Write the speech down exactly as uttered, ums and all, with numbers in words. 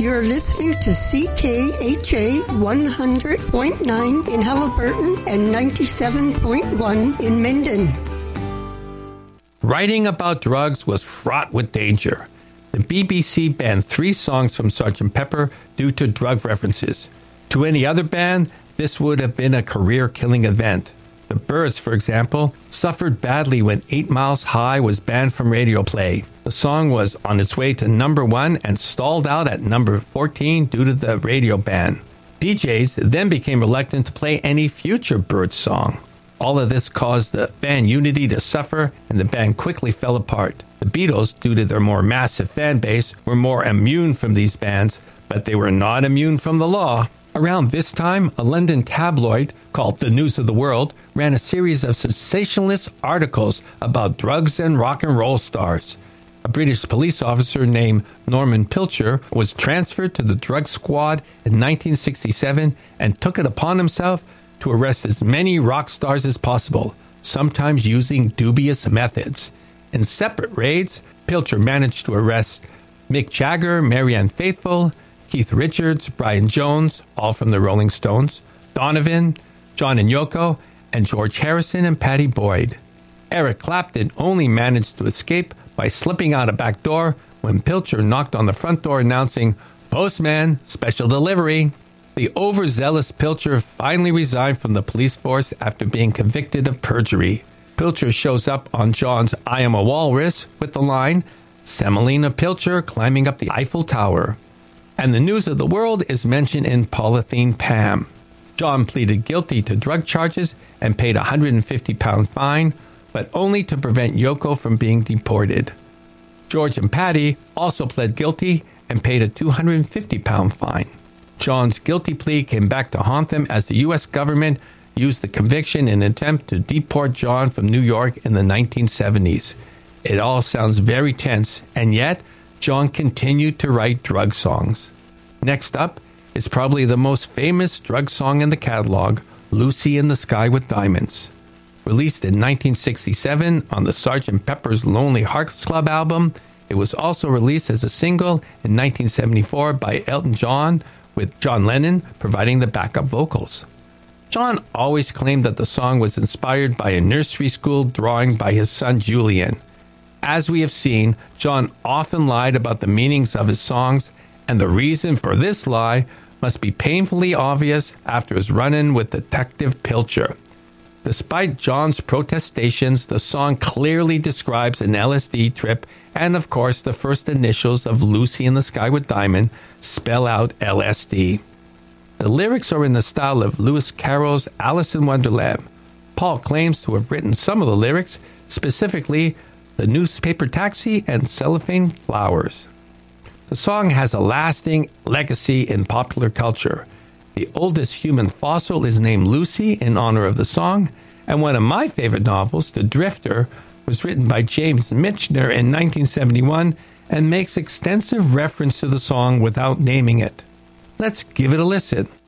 You're listening to C K H A one hundred point nine in Halliburton and ninety-seven point one in Minden. Writing about drugs was fraught with danger. The B B C banned three songs from Sergeant Pepper due to drug references. To any other band, this would have been a career-killing event. The Byrds, for example, suffered badly when Eight Miles High was banned from radio play. The song was on its way to number one and stalled out at number fourteen due to the radio ban. D Js then became reluctant to play any future Byrds song. All of this caused the band unity to suffer, and the band quickly fell apart. The Beatles, due to their more massive fan base, were more immune from these bans, but they were not immune from the law. Around this time, a London tabloid called The News of the World ran a series of sensationalist articles about drugs and rock and roll stars. A British police officer named Norman Pilcher was transferred to the drug squad in nineteen sixty-seven and took it upon himself to arrest as many rock stars as possible, sometimes using dubious methods. In separate raids, Pilcher managed to arrest Mick Jagger, Marianne Faithfull, Keith Richards, Brian Jones, all from the Rolling Stones, Donovan, John and Yoko, and George Harrison and Pattie Boyd. Eric Clapton only managed to escape by slipping out a back door when Pilcher knocked on the front door announcing, "Postman, special delivery." The overzealous Pilcher finally resigned from the police force after being convicted of perjury. Pilcher shows up on John's I Am a Walrus with the line, "Semolina Pilcher climbing up the Eiffel Tower." And the News of the World is mentioned in Polythene Pam. John pleaded guilty to drug charges and paid a one hundred fifty pound fine, but only to prevent Yoko from being deported. George and Pattie also pled guilty and paid a two hundred fifty pound fine. John's guilty plea came back to haunt them as the U S government used the conviction in an attempt to deport John from New York in the nineteen seventies. It all sounds very tense, and yet John continued to write drug songs. Next up is probably the most famous drug song in the catalog, Lucy in the Sky with Diamonds. Released in nineteen sixty-seven on the Sergeant Pepper's Lonely Hearts Club album, it was also released as a single in nineteen seventy-four by Elton John, with John Lennon providing the backup vocals. John always claimed that the song was inspired by a nursery school drawing by his son Julian. As we have seen, John often lied about the meanings of his songs, and the reason for this lie must be painfully obvious after his run-in with Detective Pilcher. Despite John's protestations, the song clearly describes an L S D trip, and of course the first initials of Lucy in the Sky with Diamond spell out L S D. The lyrics are in the style of Lewis Carroll's Alice in Wonderland. Paul claims to have written some of the lyrics, specifically The Newspaper Taxi and Cellophane Flowers. The song has a lasting legacy in popular culture. The oldest human fossil is named Lucy in honor of the song, and one of my favorite novels, The Drifter, was written by James Michener in nineteen seventy-one and makes extensive reference to the song without naming it. Let's give it a listen.